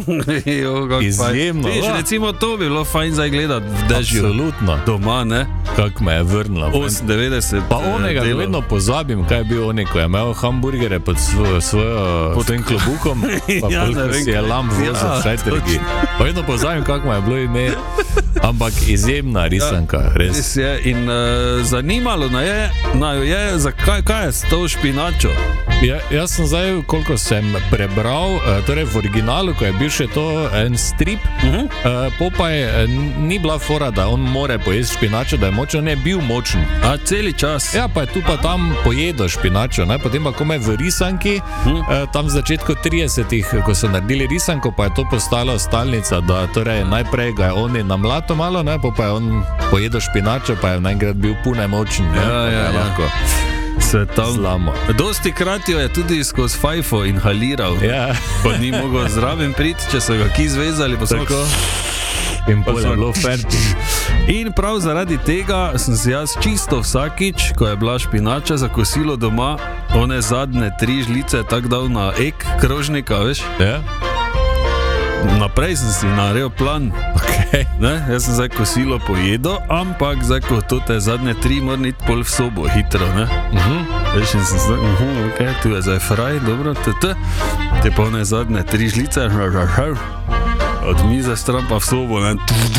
Izjemno. Viš, recimo to bi bilo fajn zdaj gledati v dežju. Absolutno. Doma, ne? Kako me je vrnilo. 98. Pa onega vedno pozabim, kaj je bil oni, ko je imel hamburgere pod svojim klobukom, pa Ja, koliko ne vem. si je lamb vozil Ja, v šajtrgi. Pa vedno pozabim, kako mu je bilo ime. Ampak izjemna risanka, res. Res je. In zanimalo naju je, kaj je s to špinačo? Jaz sem zdaj, koliko sem prebral, torej v originalu, ko je bil še to en strip, Popaj ni bila fora, da on more pojesti špinačo, da je močen, on je bil močen. A celi čas? Ja, pa je tu pa tam pojedel špinačo, ne? Potem pa kome v risanki, tam v začetku 30-ih, ko so naredili risanko, pa je to postalo stalnica, da torej najprej ga je oni namlato malo, ne? Pa je on pojedel špinačo, pa je naenkrat bil pune močen. Ja. Lahko. Se tam zlamo. Dosti krat jo je tudi skozi fajfo inhaliral. Ja. Pa ni mogel zraven priti, če so ga ki zvezali, pa tako. In pol je bilo ferti. In prav zaradi tega sem si jaz čisto vsakič, ko je bila špinača za kosilo doma, one zadnje 3 žlice tak dal na ek krožnika, veš? Ja. Naprej sem si naredil plan. Okay. Ne? Jaz sem zdaj kosilo pojedel, ampak zdaj, ko to te zadnje 3 moram iti pol v sobo, hitro, ne? Veš, in sem zdaj, ok, tu je zdaj fraj, dobro, te pa one zadnje 3 žlice, od mize stran pa v sobo, ne?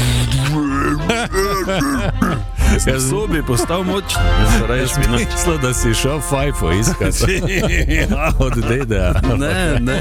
Jaz v sobi postal močen. Jaz mislil, da si šel fajfo iskati. Od dede. Ne.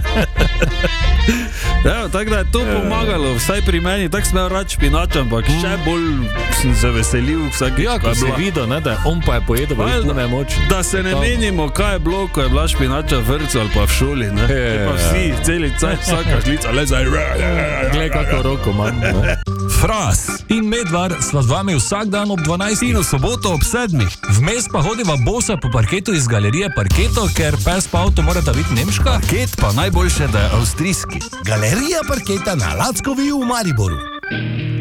Ja, tako da je to pomagalo, vsaj pri meni, tako sem imel rad špinač, ampak še bolj sem se veselil vsakič. Ja, ko si videl, ne, da on pa je pojedel, da je močen. Da se ne menimo, kaj je bilo, ko je bila špinača v vrtcu ali pa v šoli, ne. Pa vsi, celi cajt, vsaka žlica, le zdaj. Glej, kako roko imam. Fras in Medvar sva z vami vsak dan ob 12 in v soboto ob 7. Vmes pa hodiva bosa po parketu iz galerije Parketo, ker pes pa avto morata biti nemška. Parket pa najboljše, da je avstrijski. Galerija Parketa na Lackovi v Mariboru.